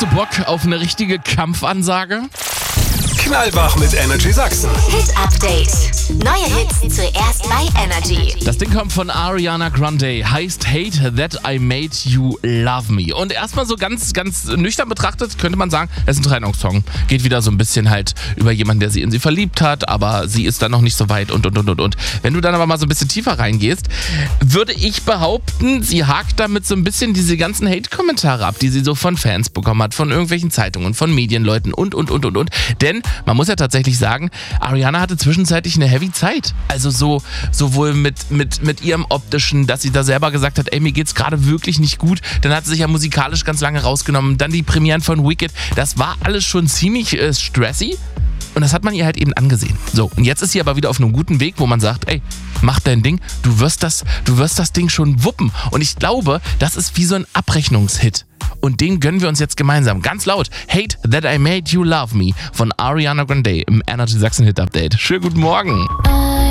Hast du Bock auf eine richtige Kampfansage? Knallwach mit Energy Sachsen. Hit Update. Neue Hits zuerst bei Energy. Das Ding kommt von Ariana Grande, heißt Hate That I Made You Love Me. Und erstmal so ganz nüchtern betrachtet könnte man sagen, es ist ein Trennungssong. Geht wieder so ein bisschen halt über jemanden, der in sie verliebt hat, aber sie ist dann noch nicht so weit und. Wenn du dann aber mal so ein bisschen tiefer reingehst, würde ich behaupten, sie hakt damit so ein bisschen diese ganzen Hate-Kommentare ab, die sie so von Fans bekommen hat, von irgendwelchen Zeitungen, von Medienleuten und. Denn man muss ja tatsächlich sagen, Ariana hatte zwischenzeitlich eine heavy Zeit. Also sowohl mit ihrem Optischen, dass sie da selber gesagt hat, ey, mir geht's gerade wirklich nicht gut. Dann hat sie sich ja musikalisch ganz lange rausgenommen. Dann die Premieren von Wicked. Das war alles schon ziemlich stressy. Und das hat man ihr halt eben angesehen. So, und jetzt ist sie aber wieder auf einem guten Weg, wo man sagt, ey, mach dein Ding, du wirst das Ding schon wuppen. Und ich glaube, das ist wie so ein Abrechnungshit. Und den gönnen wir uns jetzt gemeinsam. Ganz laut. Hate That I Made You Love Me von Ariana Grande im Energy Sachsen Hit Update. Schönen guten Morgen.